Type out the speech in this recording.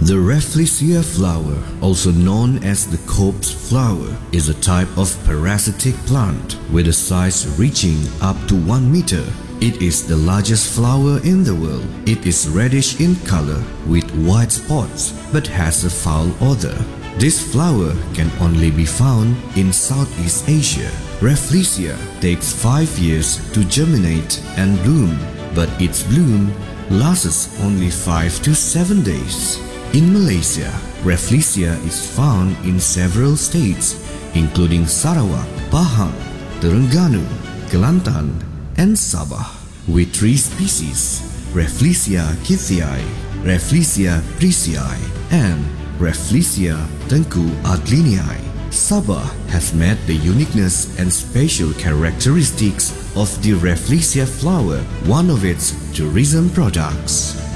The Rafflesia flower, also known as the corpse flower, is a type of parasitic plant with a size reaching up to 1 meter. It is the largest flower in the world. It is reddish in color with white spots but has a foul odor. This flower can only be found in Southeast Asia. Rafflesia takes 5 years to germinate and bloom, but its bloom lasts only 5 to 7 days. In Malaysia, Rafflesia is found in several states, including Sarawak, Pahang, Terengganu, Kelantan, and Sabah, with 3 species: Rafflesia keithii, Rafflesia priesii, and Rafflesia tengku adlinii. Sabah has met the uniqueness and special characteristics of the Rafflesia flower, one of its tourism products.